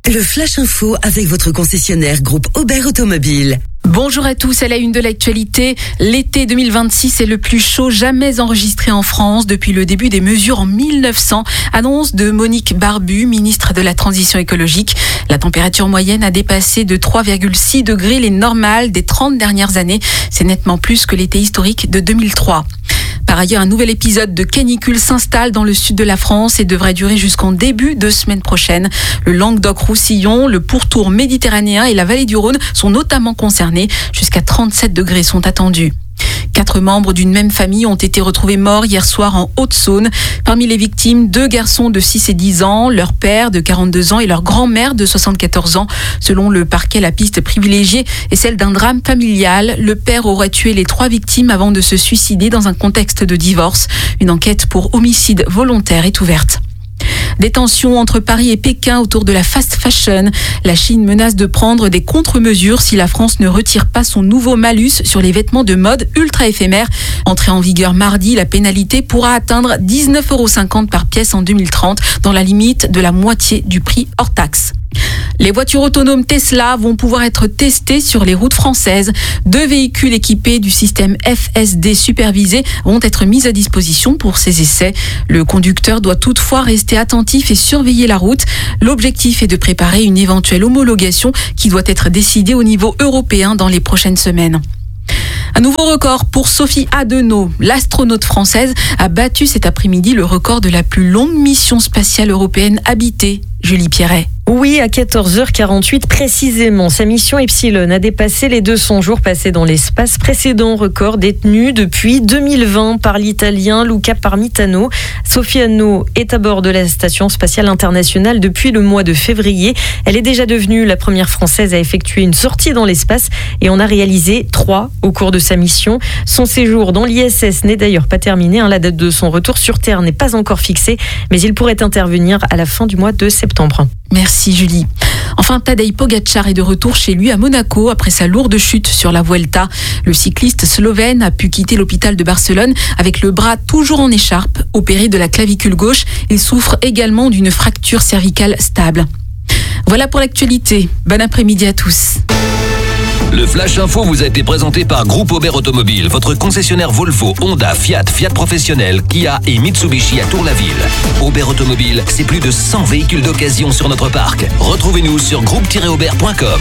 Le Flash Info avec votre concessionnaire groupe Aubert Automobile. Bonjour à tous, à la une de l'actualité. L'été 2026 est le plus chaud jamais enregistré en France depuis le début des mesures en 1900. Annonce de Monique Barbu, ministre de la Transition écologique. La température moyenne a dépassé de 3,6 degrés les normales des 30 dernières années. C'est nettement plus que l'été historique de 2003. Par ailleurs, un nouvel épisode de canicule s'installe dans le sud de la France et devrait durer jusqu'en début de semaine prochaine. Le Languedoc-Roussillon, le pourtour méditerranéen et la vallée du Rhône sont notamment concernés. Jusqu'à 37 degrés sont attendus. 4 membres d'une même famille ont été retrouvés morts hier soir en Haute-Saône. Parmi les victimes, 2 garçons de 6 et 10 ans, leur père de 42 ans et leur grand-mère de 74 ans. Selon le parquet, la piste privilégiée est celle d'un drame familial. Le père aurait tué les 3 victimes avant de se suicider dans un contexte de divorce. Une enquête pour homicide volontaire est ouverte. Des tensions entre Paris et Pékin autour de la fast fashion. La Chine menace de prendre des contre-mesures si la France ne retire pas son nouveau malus sur les vêtements de mode ultra éphémères. Entrée en vigueur mardi, la pénalité pourra atteindre 19,50 € par pièce en 2030, dans la limite de la moitié du prix hors taxe. Les voitures autonomes Tesla vont pouvoir être testées sur les routes françaises. 2 véhicules équipés du système FSD supervisé vont être mis à disposition pour ces essais. Le conducteur doit toutefois rester attentif et surveiller la route. L'objectif est de préparer une éventuelle homologation qui doit être décidée au niveau européen dans les prochaines semaines. Un nouveau record pour Sophie Adenau. L'astronaute française a battu cet après-midi le record de la plus longue mission spatiale européenne habitée. Julie Pierret. Oui, à 14h48 précisément. Sa mission Epsilon a dépassé les 200 jours passés dans l'espace, précédent record détenu depuis 2020 par l'Italien Luca Parmitano. Sophie Adenau est à bord de la Station spatiale internationale depuis le mois de février. Elle est déjà devenue la première Française à effectuer une sortie dans l'espace et en a réalisé 3 au cours de sa mission. Son séjour dans l'ISS n'est d'ailleurs pas terminé. La date de son retour sur Terre n'est pas encore fixée, mais il pourrait intervenir à la fin du mois de septembre. Merci Julie. Enfin, Tadej Pogačar est de retour chez lui à Monaco après sa lourde chute sur la Vuelta. Le cycliste slovène a pu quitter l'hôpital de Barcelone avec le bras toujours en écharpe, opéré de la clavicule gauche. Il souffre également d'une fracture cervicale stable. Voilà pour l'actualité. Bon après-midi à tous. Le Flash Info vous a été présenté par Groupe Aubert Automobile, votre concessionnaire Volvo, Honda, Fiat, Fiat Professionnel, Kia et Mitsubishi à Tour-la-Ville. Aubert Automobile, c'est plus de 100 véhicules d'occasion sur notre parc. Retrouvez-nous sur groupe-aubert.com.